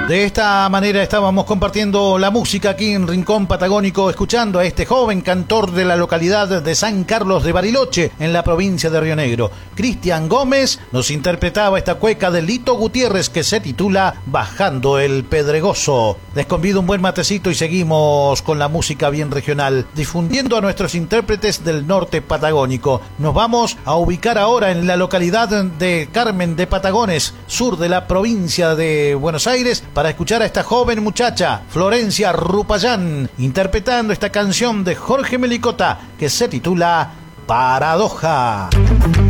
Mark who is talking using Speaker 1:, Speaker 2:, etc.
Speaker 1: De esta manera estábamos compartiendo la música aquí en Rincón Patagónico, escuchando a este joven cantor de la localidad de San Carlos de Bariloche, en la provincia de Río Negro. Cristian Gómez nos interpretaba esta cueca de Lito Gutiérrez que se titula Bajando el Pedregoso. Les convido un buen matecito y seguimos con la música bien regional, difundiendo a nuestros intérpretes del norte patagónico. Nos vamos a ubicar ahora en la localidad de Carmen de Patagones, sur de la provincia de Buenos Aires, para escuchar a esta joven muchacha, Florencia Rupayán, interpretando esta canción de Jorge Melicota que se titula Paradoja.